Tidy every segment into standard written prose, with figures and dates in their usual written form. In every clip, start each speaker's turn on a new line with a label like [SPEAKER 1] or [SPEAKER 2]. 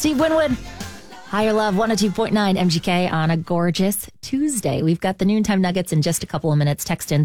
[SPEAKER 1] Steve Winwood. Higher Love, 102.9 MGK on a gorgeous Tuesday. We've got the Noontime Nuggets in just a couple of minutes. Text in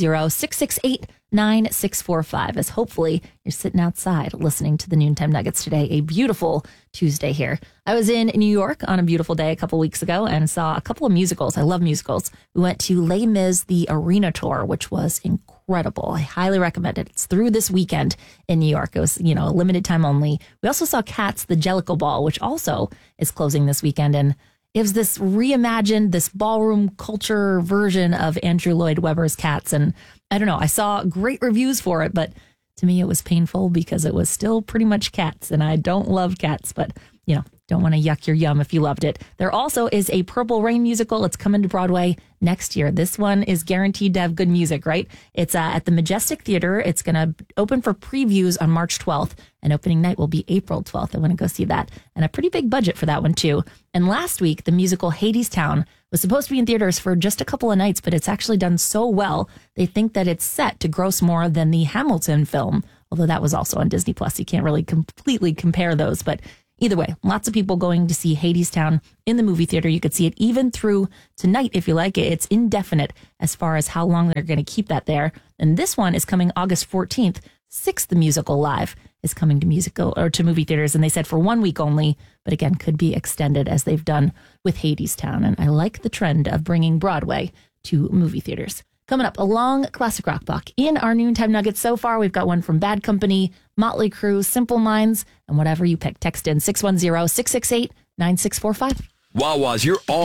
[SPEAKER 1] 610-668-9645 as hopefully you're sitting outside listening to the Noontime Nuggets today. A beautiful Tuesday here. I was in New York on a beautiful day a couple weeks ago and saw a couple of musicals. I love musicals. We went to Les Mis, the Arena Tour, which was incredible. I highly recommend it. It's through this weekend in New York. It was, a limited time only. We also saw Cats, the Jellicle Ball, which also is closing this weekend. And it was this reimagined, this ballroom culture version of Andrew Lloyd Webber's Cats. And I don't know, I saw great reviews for it, but to me it was painful because it was still pretty much cats. And I don't love cats, but, don't want to yuck your yum if you loved it. There also is a Purple Rain musical. It's coming to Broadway next year. This one is guaranteed to have good music, right? It's at the Majestic Theater. It's going to open for previews on March 12th, and opening night will be April 12th. I want to go see that. And a pretty big budget for that one, too. And last week, the musical Hadestown was supposed to be in theaters for just a couple of nights, but it's actually done so well, they think that it's set to gross more than the Hamilton film, although that was also on Disney+. You can't really completely compare those, but either way, lots of people going to see Hadestown in the movie theater. You could see it even through tonight if you like it. It's indefinite as far as how long they're going to keep that there. And this one is coming August 14th. Six, the musical live is coming to to movie theaters. And they said for 1 week only, but again, could be extended as they've done with Hadestown. And I like the trend of bringing Broadway to movie theaters. Coming up, a long classic rock block in our Noontime Nuggets so far. We've got one from Bad Company, Motley Crue, Simple Minds, and whatever you pick. Text in 610-668-9645.
[SPEAKER 2] Wawa's your all